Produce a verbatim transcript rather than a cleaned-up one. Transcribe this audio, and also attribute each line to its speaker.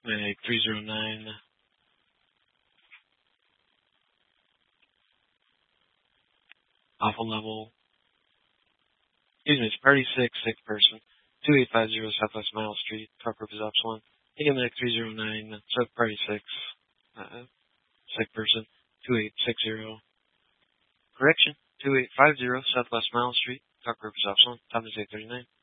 Speaker 1: Mag three zero nine. Alpha level. Excuse me, it's Party six, sixth person. two eight five zero Southwest Mile Street. Truck group is Epsilon. Indigo Mag three zero nine. Sub Party six. Uh, sixth person. two eight six zero. Correction. two eight five zero Southwest Mile Street. Truck group is Epsilon. Time is eight thirty-nine.